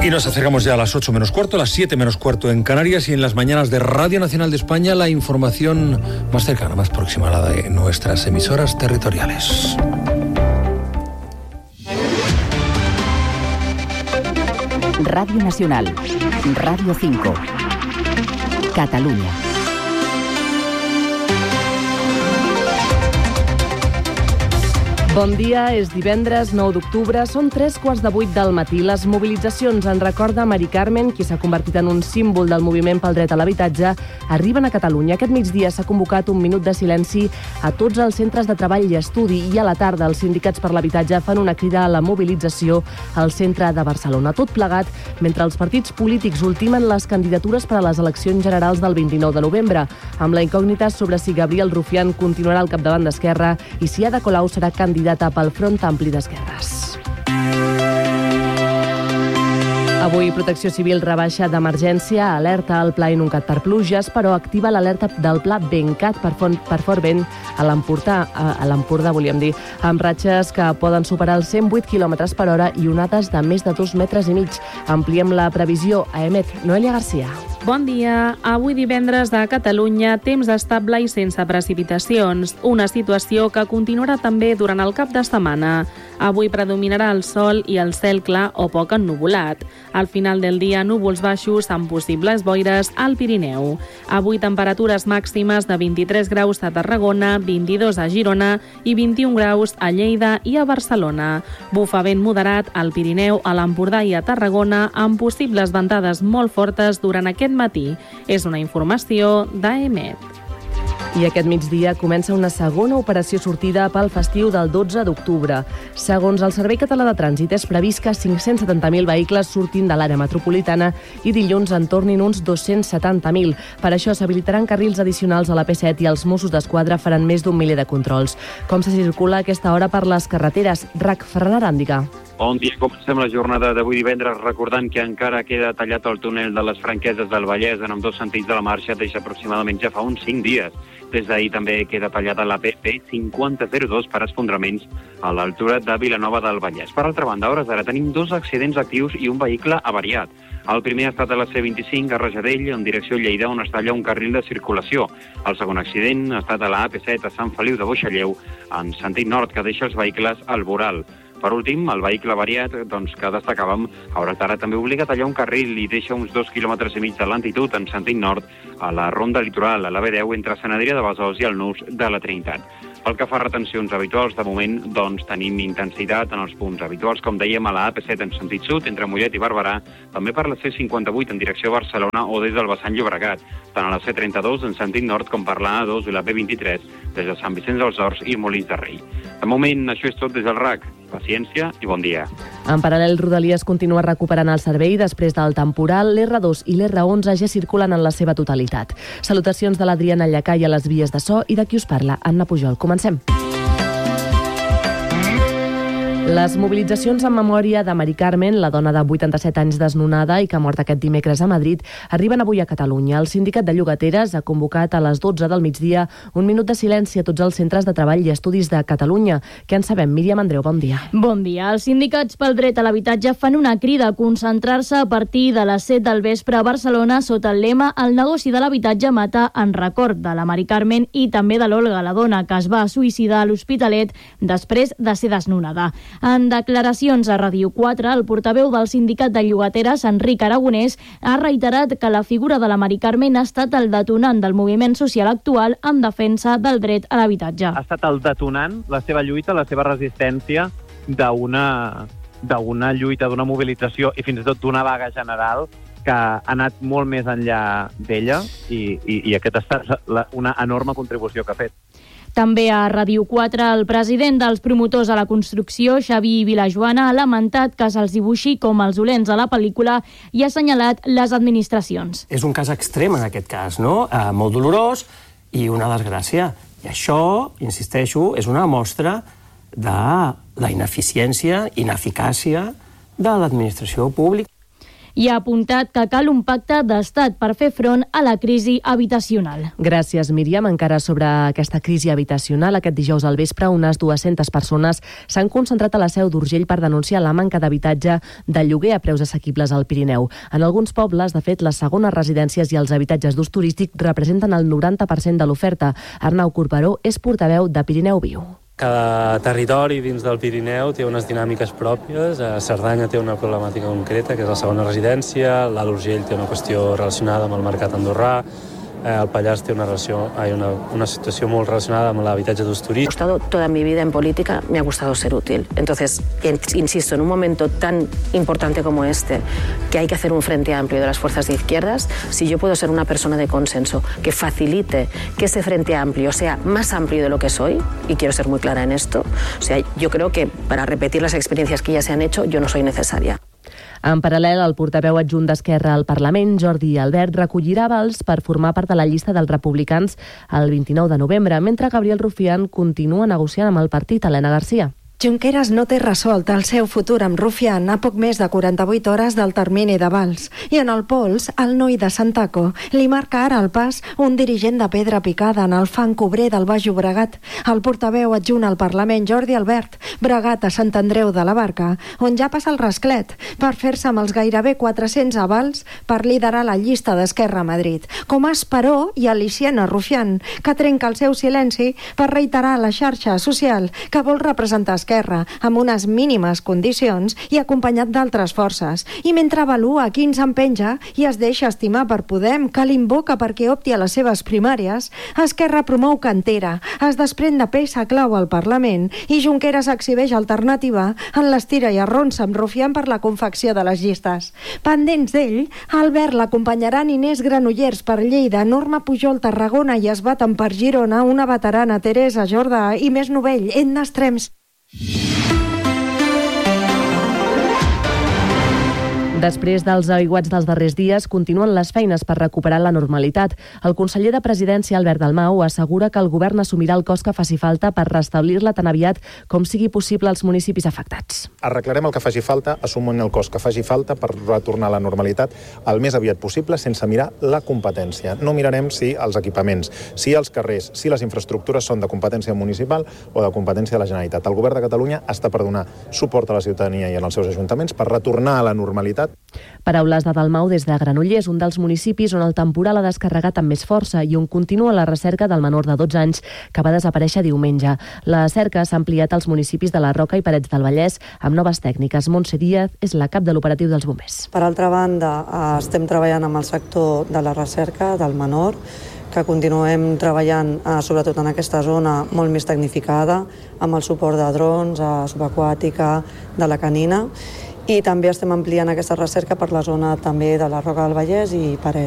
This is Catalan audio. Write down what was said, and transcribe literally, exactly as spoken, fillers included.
Y nos acercamos ya a las ocho menos cuarto, las siete menos cuarto en Canarias, y en las mañanas de Radio Nacional de España la información más cercana, más próxima a la de nuestras emisoras territoriales. Radio Nacional, Radio cinco, Catalunya. Bon dia, és divendres nou d'octubre, són tres quarts de vuit del matí. Les mobilitzacions en record de Mari Carmen, qui s'ha convertit en un símbol del moviment pel dret a l'habitatge, arriben a Catalunya. Aquest migdia s'ha convocat un minut de silenci a tots els centres de treball i estudi, i a la tarda els sindicats per l'habitatge fan una crida a la mobilització al centre de Barcelona. Tot plegat mentre els partits polítics ultimen les candidatures per a les eleccions generals del vint-i-nou de novembre, amb la incògnita sobre si Gabriel Rufián continuarà al capdavant d'Esquerra i si Ada Colau serà candidata pel Front Ampli d'Esquerres. Avui Protecció Civil rebaixa d'emergència, alerta al Pla inundat per pluges, però activa l'alerta del Pla Bencat per, per fort vent a l'Empordà, a l'Empordà, volíem dir, amb ratxes que poden superar els cent vuit quilòmetres per hora i onades de més de dos metres i mig. Ampliem la previsió a Emet. Noelia Garcia. Bon dia. Avui divendres de Catalunya, temps estable i sense precipitacions. Una situació que continuarà també durant el cap de setmana. Avui predominarà el sol i el cel clar o poc ennuvolat. Al final del dia, núvols baixos amb possibles boires al Pirineu. Avui temperatures màximes de vint-i-tres graus a Tarragona, vint-i-dos a Girona i vint-i-un graus a Lleida i a Barcelona. Bufa vent moderat al Pirineu, a l'Empordà i a Tarragona, amb possibles ventades molt fortes durant aquest matí. És una informació d'A E M E T. I aquest migdia comença una segona operació sortida pel festiu del dotze d'octubre. Segons el Servei Català de Trànsit, és previst que cinc-cents setanta mil vehicles surtin de l'àrea metropolitana i dilluns en tornin uns dos-cents setanta mil. Per això s'habilitaran carrils addicionals a la P set i els Mossos d'Esquadra faran més d'un miler de controls. Com se circula a aquesta hora per les carreteres? RAC, Ferran Aràndiga. Bon dia, comencem la jornada d'avui divendres recordant que encara queda tallat el túnel de les Franqueses del Vallès en ambdós sentits de la marxa des d'aproximadament ja fa uns cinc dies. Des d'ahir també queda tallada la P P cinquanta zero dos per esfondraments a l'altura de Vilanova del Vallès. Per altra banda, a hores d'ara tenim dos accidents actius i un vehicle avariat. El primer ha estat a la C vint-i-cinc a Rajadell, en direcció a Lleida, on es talla un carril de circulació. El segon accident ha estat a la A P set a Sant Feliu de Buixalleu, en sentit nord, que deixa els vehicles al voral. Per últim, el vehicle variat, doncs, que destacàvem, a hores d'ara també obliga a tallar un carril i deixa uns dos quilòmetres i mig de lentitud en sentit nord a la ronda litoral, a la B deu, entre Sant Adrià de Besòs i el Nus de la Trinitat. Pel que fa a retencions habituals, de moment, doncs, tenim intensitat en els punts habituals, com dèiem, a la A P set en sentit sud, entre Mollet i Barberà, també per la C cinquanta-vuit en direcció a Barcelona o des del vessant Llobregat, tant a la C trenta-dos en sentit nord com per la A dos i la B vint-i-tres, des de Sant Vicenç dels Horts i Molins de Rei. De moment, això és tot des del RAC. Paciència i bon dia. En paral·lel, Rodalies continua recuperant el servei després del temporal. L'R dos i l'R onze ja circulen en la seva totalitat. Salutacions de l'Adriana Llacai a les vies de so i de qui us parla, Anna Pujol. Comencem. Les mobilitzacions en memòria de Mari Carmen, la dona de vuitanta-set anys desnonada i que ha mort aquest dimecres a Madrid, arriben avui a Catalunya. El sindicat de llogateres ha convocat a les dotze del migdia un minut de silenci a tots els centres de treball i estudis de Catalunya. Què en sabem? Míriam Andreu, bon dia. Bon dia. Els sindicats pel dret a l'habitatge fan una crida a concentrar-se a partir de les set del vespre a Barcelona sota el lema "El negoci de l'habitatge mata", en record de la Mari Carmen i també de l'Olga, la dona que es va suïcidar a l'Hospitalet després de ser desnonada. En declaracions a Ràdio quatre, el portaveu del sindicat de llogateres, Enric Aragonès, ha reiterat que la figura de la Mari Carmen ha estat el detonant del moviment social actual en defensa del dret a l'habitatge. Ha estat el detonant, la seva lluita, la seva resistència d'una d'una lluita, d'una mobilització i fins i tot d'una vaga general que ha anat molt més enllà d'ella i, i, i aquesta ha estat la, una enorme contribució que ha fet. També a Ràdio quatre, el president dels promotors a la construcció, Xavi Vilajoana, ha lamentat que se'ls dibuixi com els dolents a la pel·lícula i ha assenyalat les administracions. És un cas extrem en aquest cas, no? Eh, molt dolorós i una desgràcia. I això, insisteixo, és una mostra de la ineficiència, ineficàcia de l'administració pública. i ha apuntat que cal un pacte d'estat per fer front a la crisi habitacional. Gràcies, Míriam. Encara sobre aquesta crisi habitacional, aquest dijous al vespre unes dues-centes persones s'han concentrat a la Seu d'Urgell per denunciar la manca d'habitatge de lloguer a preus assequibles al Pirineu. En alguns pobles, de fet, les segones residències i els habitatges d'ús turístic representen el noranta per cent de l'oferta. Arnau Corberó és portaveu de Pirineu Viu. Cada territori dins del Pirineu té unes dinàmiques pròpies. Cerdanya té una problemàtica concreta, que és la segona residència. L'Alt Urgell té una qüestió relacionada amb el mercat andorrà. El Pallars té una, relació, hay una, una situación muy relacionada con el habitatge d'ús turístic. Me ha gustado toda mi vida en política, me ha gustado ser útil. Entonces, insisto, en un momento tan importante como este, que hay que hacer un frente amplio de las fuerzas de izquierdas, si yo puedo ser una persona de consenso que facilite que ese frente amplio sea más amplio de lo que soy, y quiero ser muy clara en esto, o sea, yo creo que para repetir las experiencias que ya se han hecho, yo no soy necesaria. En paral·lel, el portaveu adjunt d'Esquerra al Parlament, Jordi Albert, recollirà avals per formar part de la llista dels republicans el vint-i-nou de novembre, mentre Gabriel Rufián continua negociant amb el partit. Helena Garcia. Junqueras no té resolt el seu futur amb Rufián a poc més de quaranta-vuit hores del termini d'avals. I en el pols, el noi de Santaco li marca ara el pas un dirigent de pedra picada en el fang cobrer del Baix Llobregat. El portaveu adjunt al Parlament, Jordi Albert, bregat a Sant Andreu de la Barca, on ja passa el rasclet per fer-se amb els gairebé quatre-cents avals per liderar la llista d'Esquerra a Madrid. Com a Esperó i Aliciana Rufián, que trenca el seu silenci per reiterar a la xarxa social que vol representar Esquerra amb unes mínimes condicions i acompanyat d'altres forces. I mentre avalua qui ens empenja i es deixa estimar per Podem, que l'invoca perquè opti a les seves primàries, Esquerra promou cantera, es desprèn de peça clau al Parlament i Junqueras exhibeix alternativa en l'estira i arronsa amb Rufián per la confecció de les llistes. Pendents d'ell, Albert l'acompanyarà Inés Granollers per Lleida, Norma Pujol Tarragona i es baten per Girona una veterana Teresa Jordà i més novell, Edna Estrems. Després dels aiguats dels darrers dies, continuen les feines per recuperar la normalitat. El conseller de Presidència, Albert Dalmau, assegura que el govern assumirà el cost que faci falta per restablir-la tan aviat com sigui possible als municipis afectats. Arreglarem el que faci falta, assumint el cost que faci falta per retornar a la normalitat el més aviat possible sense mirar la competència. No mirarem si els equipaments, si els carrers, si les infraestructures són de competència municipal o de competència de la Generalitat. El govern de Catalunya està per donar suport a la ciutadania i als seus ajuntaments per retornar a la normalitat. Paraules de Dalmau des de Granollers, un dels municipis on el temporal ha descarregat amb més força i on continua la recerca del menor de dotze anys que va desaparèixer diumenge. La cerca s'ha ampliat als municipis de la Roca i Parets del Vallès amb noves tècniques. Montse Díaz és la cap de l'operatiu dels bombers. Per altra banda, estem treballant amb el sector de la recerca del menor, que continuem treballant eh, sobretot en aquesta zona molt més tecnificada, amb el suport de drons, eh, subaquàtica, de la canina, i també estem ampliant aquesta recerca per la zona també de la Roca del Vallès i Parets.